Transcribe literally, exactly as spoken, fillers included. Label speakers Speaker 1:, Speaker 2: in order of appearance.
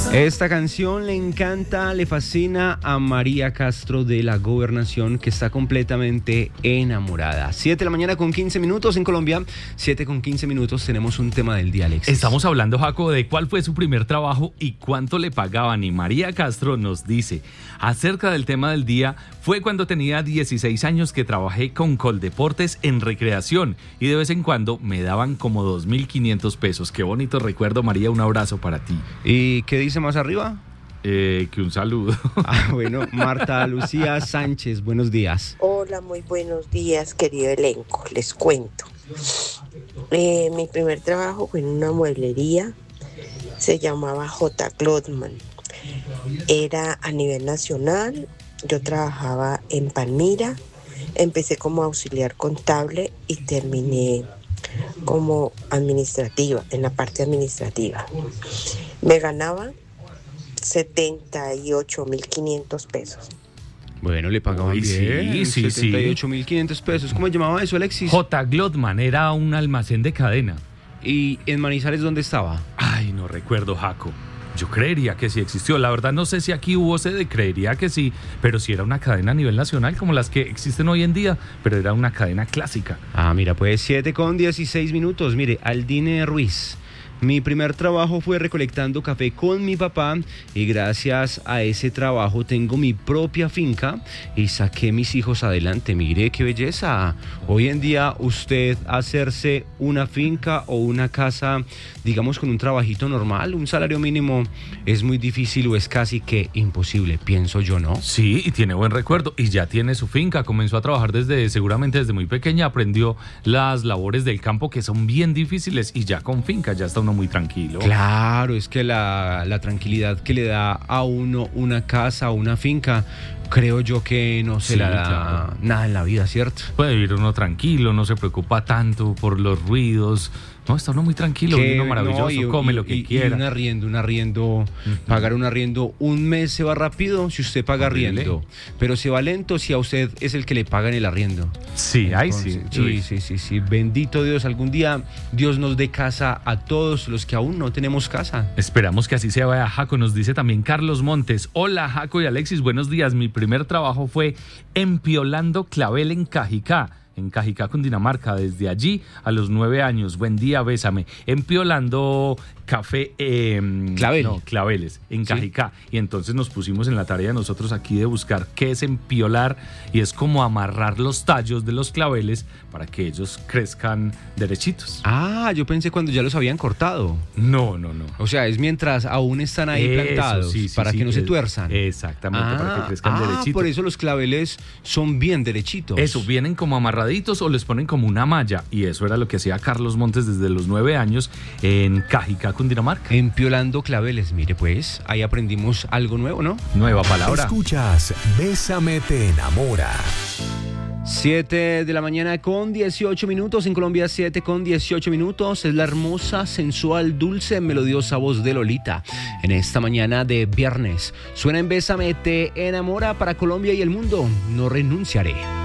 Speaker 1: Esta canción le encanta, le fascina a María Castro de la Gobernación, que está completamente enamorada. siete de la mañana con quince minutos en Colombia, siete con quince minutos, tenemos un tema del día, Alexis.
Speaker 2: Estamos hablando, Jaco, de cuál fue su primer trabajo y cuánto le pagaban. Y María Castro nos dice, acerca del tema del día, fue cuando tenía dieciséis años que trabajé con Coldeportes en recreación y de vez en cuando me daban como dos mil quinientos pesos. Qué bonito recuerdo, María, un abrazo para ti.
Speaker 1: ¿Y qué dice más arriba?
Speaker 2: Eh, que un saludo.
Speaker 1: Ah, bueno, Marta Lucía Sánchez, buenos días.
Speaker 3: Hola, muy buenos días, querido elenco. Les cuento. Eh, mi primer trabajo fue en una mueblería, se llamaba J. Klotman. Era a nivel nacional, yo trabajaba en Palmira, empecé como auxiliar contable y terminé como administrativa, en la parte administrativa. Me ganaba setenta y ocho mil quinientos pesos.
Speaker 1: Bueno, le pagaban
Speaker 2: Ay,
Speaker 1: bien,
Speaker 2: sí, sí,
Speaker 1: setenta y ocho mil quinientos pesos. ¿Cómo llamaba eso, Alexis?
Speaker 2: J. Glotman era un almacén de cadena.
Speaker 1: ¿Y en Manizales dónde estaba?
Speaker 2: Ay, no recuerdo, Jaco. Yo creería que sí existió. La verdad no sé si aquí hubo sede, creería que sí, pero sí era una cadena a nivel nacional como las que existen hoy en día, pero era una cadena clásica.
Speaker 1: Ah, mira, pues siete con dieciséis minutos. Mire, Aldine Ruiz. Mi primer trabajo fue recolectando café con mi papá y gracias a ese trabajo tengo mi propia finca y saqué mis hijos adelante. Mire qué belleza. Hoy en día usted hacerse una finca o una casa, digamos con un trabajito normal, un salario mínimo, es muy difícil o es casi que imposible, pienso yo, ¿no?
Speaker 2: Sí, y tiene buen recuerdo y ya tiene su finca. Comenzó a trabajar desde, seguramente desde muy pequeña, aprendió las labores del campo que son bien difíciles y ya con finca ya está uno muy tranquilo.
Speaker 1: Claro, es que la, la tranquilidad que le da a uno una casa o una finca, creo yo que no se
Speaker 2: Sí,
Speaker 1: la da
Speaker 2: claro.
Speaker 1: nada en la vida, ¿cierto?
Speaker 2: Puede vivir uno tranquilo, no se preocupa tanto por los ruidos. No, está uno muy tranquilo,
Speaker 1: Que,
Speaker 2: uno maravilloso,
Speaker 1: no, y-
Speaker 2: come
Speaker 1: y-
Speaker 2: lo que
Speaker 1: y-
Speaker 2: quiera.
Speaker 1: Y un arriendo, un arriendo, uh-huh. Pagar un arriendo, un mes se va rápido si usted paga
Speaker 2: Horrible.
Speaker 1: arriendo, pero se va lento si a usted es el que le pagan el arriendo.
Speaker 2: Sí, ahí sí.
Speaker 1: Entonces, sí, sí, sí, sí. Bendito Dios, algún día Dios nos dé casa a todos los que aún no tenemos casa.
Speaker 2: Esperamos que así sea, vaya, Jaco. Nos dice también Carlos Montes. Hola, Jaco y Alexis, buenos días. Mi primer trabajo fue empiolando clavel en Cajicá. En Cajicá, Cundinamarca, desde allí a los nueve años. Buen día, bésame. Empiolando café, eh,
Speaker 1: Clavel.
Speaker 2: no, claveles, en
Speaker 1: Sí.
Speaker 2: Cajicá. Y entonces nos pusimos en la tarea nosotros aquí de buscar qué es empiolar, y es como amarrar los tallos de los claveles para que ellos crezcan derechitos.
Speaker 1: Ah, yo pensé cuando ya los habían cortado.
Speaker 2: No, no, no.
Speaker 1: O sea, es mientras aún están ahí
Speaker 2: Eso,
Speaker 1: plantados,
Speaker 2: sí, sí,
Speaker 1: para
Speaker 2: sí,
Speaker 1: que no se
Speaker 2: es-
Speaker 1: tuerzan.
Speaker 2: Exactamente, para que crezcan
Speaker 1: ah,
Speaker 2: derechitos.
Speaker 1: por eso los claveles son bien derechitos.
Speaker 2: Eso, vienen como amarraditos o les ponen como una malla. Y eso era lo que hacía Carlos Montes desde los nueve años en Cajicá, Cundinamarca.
Speaker 1: Empiolando claveles, mire pues, ahí aprendimos algo nuevo, ¿no?
Speaker 2: Nueva palabra.
Speaker 4: Escuchas Bésame te enamora.
Speaker 1: siete de la mañana con dieciocho minutos, en Colombia siete con dieciocho minutos, es la hermosa, sensual, dulce, melodiosa voz de Lolita. En esta mañana de viernes, suena en Bésame te enamora para Colombia y el mundo, no renunciaré.